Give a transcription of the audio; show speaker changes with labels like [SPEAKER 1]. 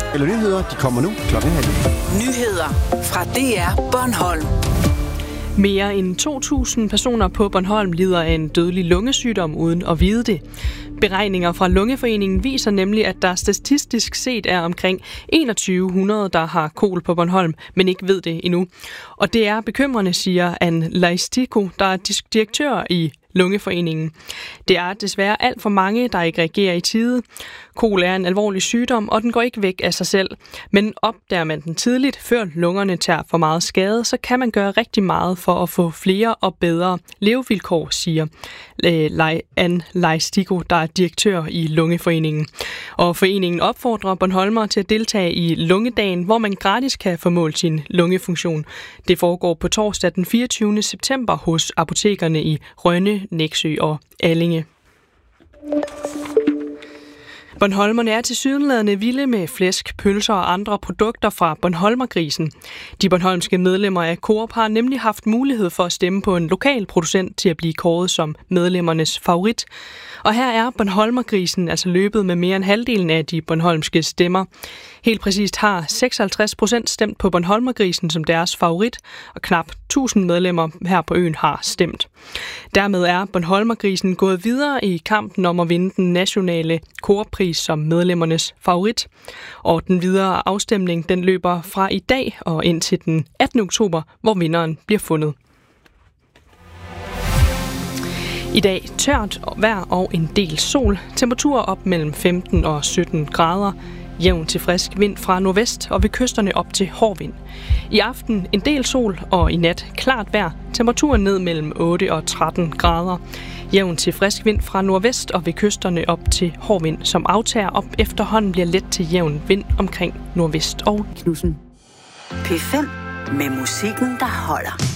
[SPEAKER 1] Eller nyheder, de kommer nu klokken 12.
[SPEAKER 2] Nyheder fra DR Bornholm.
[SPEAKER 3] Mere end 2.000 personer på Bornholm lider af en dødelig lungesygdom uden at vide det. Beregninger fra Lungeforeningen viser nemlig, at der statistisk set er omkring 2100, der har kol på Bornholm, men ikke ved det endnu. Og det er bekymrende, siger Anne Leistiko, der er direktør i Lungeforeningen. Det er desværre alt for mange, der ikke reagerer i tide. Kol er en alvorlig sygdom, og den går ikke væk af sig selv. Men opdager man den tidligt, før lungerne tager for meget skade, så kan man gøre rigtig meget for at få flere og bedre levevilkår, siger Anne Leistiko, der er direktør i Lungeforeningen. Og foreningen opfordrer bornholmere til at deltage i Lungedagen, hvor man gratis kan få målt sin lungefunktion. Det foregår på torsdag den 24. september hos apotekerne i Rønne, Nexø og Allinge. Bornholmerne er tilsyneladende vilde med flæsk, pølser og andre produkter fra Bornholmergrisen. De bornholmske medlemmer af Coop har nemlig haft mulighed for at stemme på en lokal producent til at blive kåret som medlemmernes favorit. Og her er Bornholmergrisen altså løbet med mere end halvdelen af de bornholmske stemmer. Helt præcist har 56% stemt på Bornholmergrisen som deres favorit, og knap 1000 medlemmer her på øen har stemt. Dermed er Bornholmergrisen gået videre i kampen om at vinde den nationale Coop-pris som medlemmernes favorit. Og den videre afstemning den løber fra i dag og ind til den 18. oktober, hvor vinderen bliver fundet. I dag tørt vejr og en del sol. Temperaturer op mellem 15 og 17 grader. Jævn til frisk vind fra nordvest og ved kysterne op til hård vind. I aften en del sol og i nat klart vejr. Temperaturen ned mellem 8 og 13 grader. Jævn til frisk vind fra nordvest og ved kysterne op til hård vind, som aftager op efterhånden bliver let til jævn vind omkring nordvest og Knudsen.
[SPEAKER 2] P5 med musikken, der holder.